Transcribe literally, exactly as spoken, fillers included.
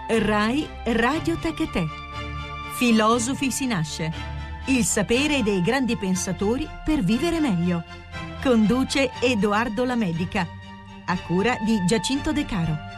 Rai Radio Tecate. Filosofi si nasce. Il sapere dei grandi pensatori per vivere meglio. Conduce Edoardo Lamedica. A cura di Giacinto De Caro.